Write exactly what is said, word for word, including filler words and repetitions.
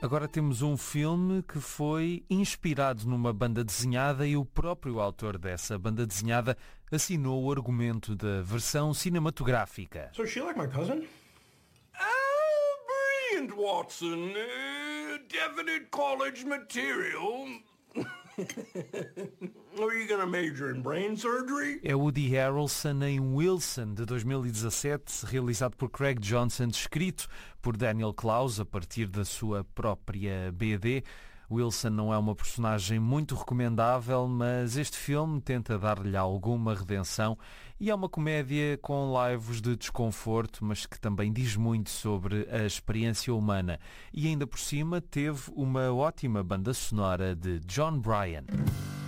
Agora temos um filme que foi inspirado numa banda desenhada e o próprio autor dessa banda desenhada assinou o argumento da versão cinematográfica. So is she like my cousin? Ah, brilliant, Watson. Uh, definite college material. Are you gonna major in brain surgery? É Woody Harrelson em Wilson, de dois mil e dezassete, realizado por Craig Johnson, escrito por Daniel Clowes a partir da sua própria B D. Wilson não é uma personagem muito recomendável, mas este filme tenta dar-lhe alguma redenção e é uma comédia com laivos de desconforto, mas que também diz muito sobre a experiência humana. E ainda por cima teve uma ótima banda sonora de John Bryan.